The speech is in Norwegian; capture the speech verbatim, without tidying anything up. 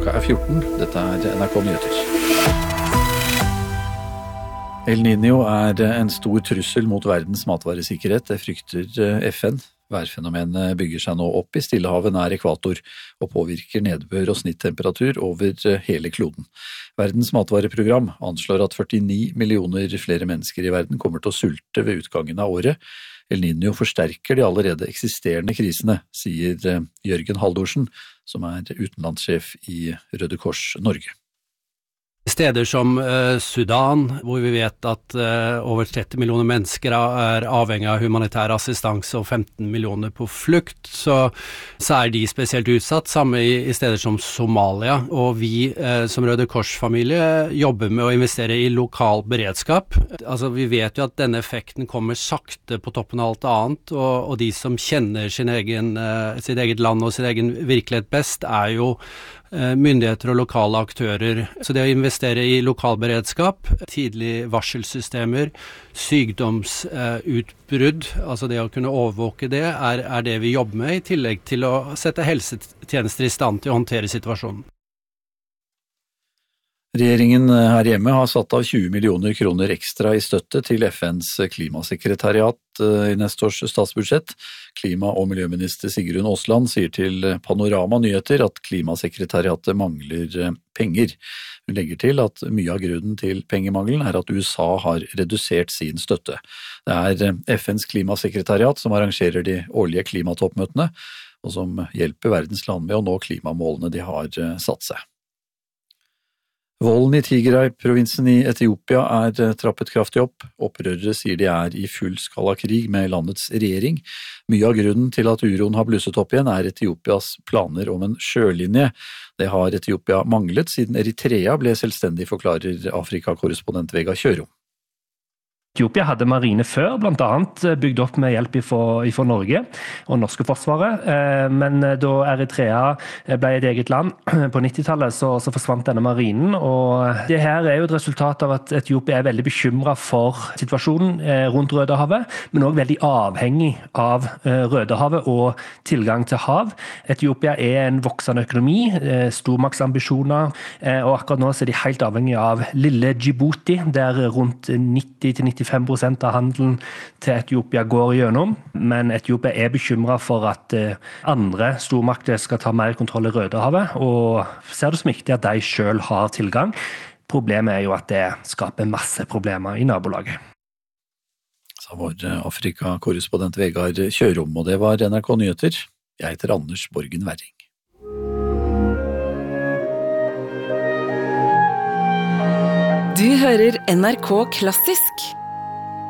Klokka er fjorten. Dette er N R K Nyheter. El Niño er en stor trussel mot verdens matvaresikkerhet, det frykter F N. Værfenomenet bygger seg nå opp i Stillehavet nær ekvator og påvirker nedbør og snittemperatur over hele kloden. Verdens matvareprogram anslår at førtini millioner flere mennesker i verden kommer til å sulte ved utgangen av året. El Niño forsterker de allerede eksisterende krisene, sier Jørgen Haldorsen, som er utenlandssjef i Røde Kors Norge. Steder som uh, Sudan, hvor vi vet at uh, over tretti millioner mennesker er avhengig av humanitær assistanse og femten millioner på flukt, så, så er de spesielt utsatt, samme i, i steder som Somalia. Og vi uh, som Røde Kors-familie jobber med å investere i lokal beredskap. Altså, vi vet jo at denne effekten kommer sakte på toppen av alt annet, og, og de som kjenner sin egen, uh, sitt eget land og sin egen virkelighet best, er jo myndigheter og lokale aktører. Så det å investere i lokalberedskap, tidlig varselsystemer, sykdomsutbrudd, altså det å kunne overvåke det, er, er det vi jobber med, i tillegg til å sette helsetjenester i stand til å håndtere situasjonen. Regjeringen her hjemme har satt av tjue millioner kroner ekstra i støtte til F N's klimasekretariat i neste års statsbudsjett. Klima- og miljøminister Sigrun Aasland sier til Panorama Nyheter at klimasekretariatet mangler penger. Hun legger til at mye av grunnen til pengemangelen er at U S A har redusert sin støtte. Det er F N's klimasekretariat som arrangerer de årlige klimatoppmøtene, og som hjelper verdens land med å nå klimamålene de har satt seg. Volden i Tigray-provinsen i Etiopia er trappet kraftig opp. Opprørere sier de er i full skala krig med landets regjering. Mye av grunnen til at uroen har blusset opp igjen er Etiopias planer om en sjølinje. Det har Etiopia manglet siden Eritrea ble selvstendig, forklarer Afrika-korrespondent Vega Kjørom. Etiopia hadde marine før, blant annet bygd opp med hjelp fra Norge og norske forsvaret, men da Eritrea ble et eget land på nittitallet så, så forsvant denne marinen, og det her er jo et resultat av at Etiopia er veldig bekymret for situasjonen rundt Rødehavet, men også veldig avhengig av Rødehavet og tilgang til hav. Etiopia er en voksende økonomi, stormaktsambisjoner, og akkurat nå er de helt avhengig av lille Djibouti, der rundt nitti til nittifem prosent av handelen til Etiopia går igjennom, men Etiopia er bekymret for at andre stormakter skal ta mer kontroll i Rødehavet, og ser det som viktig at de selv har tilgang. Problemet er jo at det skaper masse problemer i nabolaget. Sa vår Afrika-korrespondent Vegard Kjørom, og det var N R K Nyheter. Jeg heter Anders Borgen Werring. Du hører N R K Klassisk.